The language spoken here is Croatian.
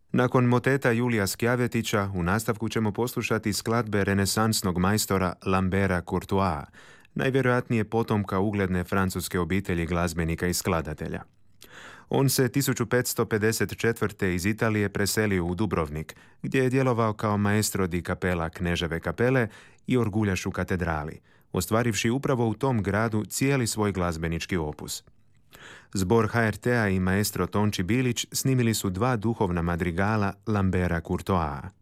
Nakon moteta Julija Skjavetića, u nastavku ćemo poslušati skladbe renesansnog majstora Lambera Courtoisa, najvjerojatnije potomka ugledne francuske obitelji glazbenika i skladatelja. On se 1554. iz Italije preselio u Dubrovnik, gdje je djelovao kao maestro di capella Kneževe kapele i orguljaš u katedrali, ostvarivši upravo u tom gradu cijeli svoj glazbenički opus. Zbor HRT-a i maestro Tonči Bilić snimili su 2 duhovna madrigala Lambera Courtoisa.